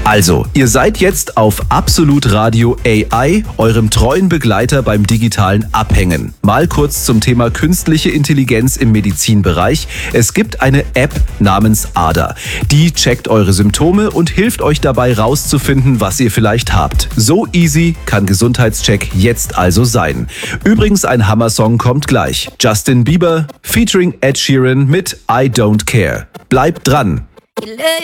Also, ihr seid jetzt auf Absolut Radio AI, eurem treuen Begleiter beim digitalen Abhängen. Mal kurz zum Thema künstliche Intelligenz im Medizinbereich. Es gibt eine App namens ADA. Die checkt eure Symptome und hilft euch dabei rauszufinden, was ihr vielleicht habt. So easy kann Gesundheitscheck jetzt also sein. Übrigens, ein Hammer-Song kommt gleich. Justin Bieber featuring Ed Sheeran mit I Don't Care. Bleibt dran!